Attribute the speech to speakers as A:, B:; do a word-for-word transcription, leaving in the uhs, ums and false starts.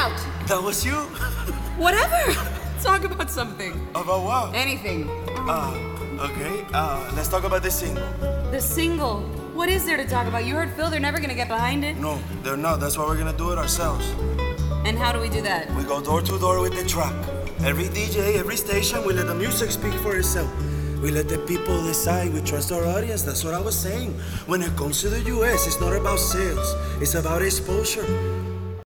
A: out.
B: That was you?
A: Whatever. Talk about something.
B: About what?
A: Anything.
B: Uh, okay. Uh, let's talk about the single.
A: The single. What is there to talk about? You heard Phil, they're never gonna get behind it.
B: No, they're not. That's why we're gonna do it ourselves.
A: And how do we do that?
B: We go door to door with the track. Every D J, every station, we let the music speak for itself. We let the people decide. We trust our audience. That's what I was saying. When it comes to the U S, it's not about sales. It's about exposure.